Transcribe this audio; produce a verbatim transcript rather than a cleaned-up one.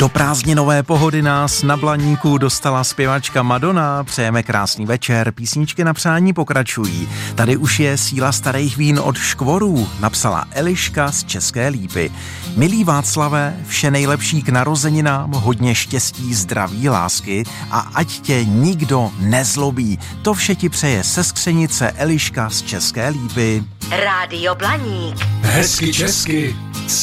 Do prázdninové pohody nás na Blaníku dostala zpěvačka Madonna. Přejeme krásný večer, písničky na přání pokračují. Tady už je síla starých vín od škvorů, napsala Eliška z České Lípy. Milý Václave, vše nejlepší k narozeninám, hodně štěstí, zdraví, lásky a ať tě nikdo nezlobí. To vše ti přeje sestřenice Eliška z České Lípy. Rádio Blaník. Hezky česky.